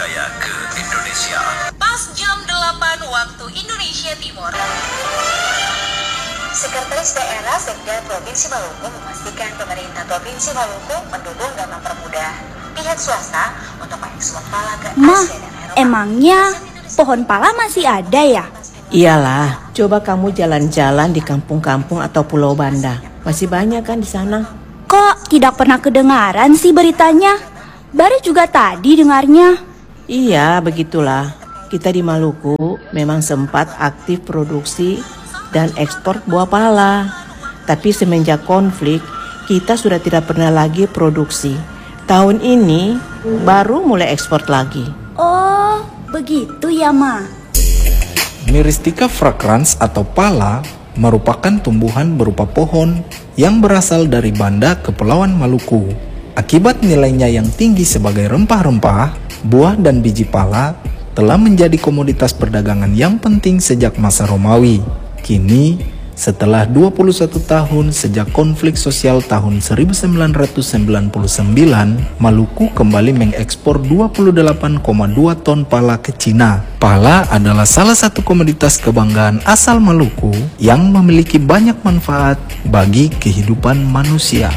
budaya ke Indonesia. Pas jam 8 waktu Indonesia Timur. Sekretaris Daerah Sekda Provinsi Maluku memastikan pemerintah Provinsi Maluku mendukung dan mempermudah pihak swasta untuk mengekspor pala ke Asia dan Eropa. Emangnya pohon pala masih ada ya? Iyalah, coba kamu jalan-jalan di kampung-kampung atau Pulau Banda. Masih banyak kan di sana? Kok tidak pernah kedengaran sih beritanya? Baru juga tadi dengarnya. Iya, begitulah. Kita di Maluku memang sempat aktif produksi dan ekspor buah pala. Tapi semenjak konflik, kita sudah tidak pernah lagi produksi. Tahun ini baru mulai ekspor lagi. Oh, begitu ya, Ma. Myristica fragrans atau pala merupakan tumbuhan berupa pohon yang berasal dari Banda Kepulauan Maluku. Akibat nilainya yang tinggi sebagai rempah-rempah, buah dan biji pala telah menjadi komoditas perdagangan yang penting sejak masa Romawi. Kini, setelah 21 tahun sejak konflik sosial tahun 1999, Maluku kembali mengekspor 28,2 ton pala ke Cina. Pala adalah salah satu komoditas kebanggaan asal Maluku yang memiliki banyak manfaat bagi kehidupan manusia.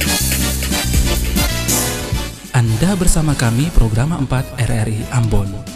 Anda bersama kami program 4 RRI Ambon.